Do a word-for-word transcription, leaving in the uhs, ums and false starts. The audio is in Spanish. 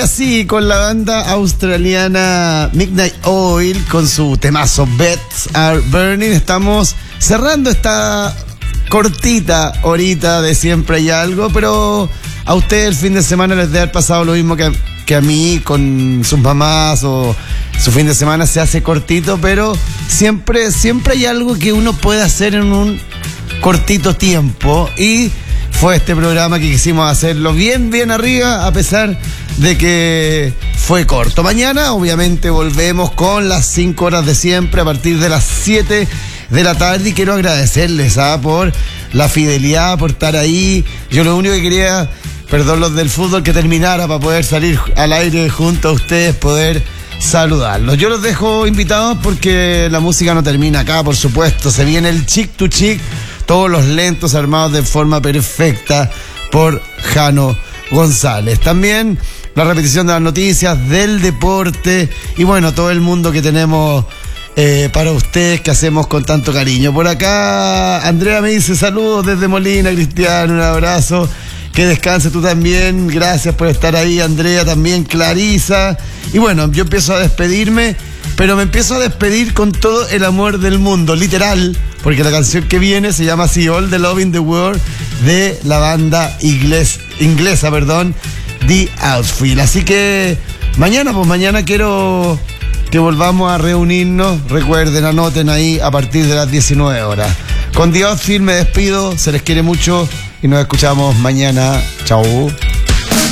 sí, con la banda australiana Midnight Oil, con su temazo Beds Are Burning, estamos cerrando esta cortita horita de Siempre Hay Algo, pero a ustedes el fin de semana les debe haber pasado lo mismo que a, que a mí con sus mamás, o su fin de semana se hace cortito, pero siempre, siempre hay algo que uno puede hacer en un cortito tiempo, y fue este programa que quisimos hacerlo bien, bien arriba, a pesar de que fue corto. Mañana, obviamente, volvemos con las cinco horas de siempre, a partir de las siete de la tarde, y quiero agradecerles ¿ah? por la fidelidad, por estar ahí. Yo lo único que quería, perdón los del fútbol, que terminara para poder salir al aire junto a ustedes, poder saludarlos. Yo los dejo invitados porque la música no termina acá, por supuesto. Se viene el Chic to Chic, todos los lentos armados de forma perfecta por Jano González. También la repetición de las noticias, del deporte, y bueno, todo el mundo que tenemos eh, para ustedes, que hacemos con tanto cariño. Por acá Andrea me dice saludos desde Molina, Cristiano, un abrazo. Que descanse tú también, gracias por estar ahí, Andrea, también Clarisa. Y bueno, yo empiezo a despedirme, pero me empiezo a despedir con todo el amor del mundo, literal, porque la canción que viene se llama así, All the Love in the World, de la banda inglés, inglesa, perdón, The Outfield. Así que mañana, pues mañana quiero que volvamos a reunirnos. Recuerden, anoten ahí a partir de las diecinueve horas. Con The Outfield me despido, se les quiere mucho y nos escuchamos mañana. Chau.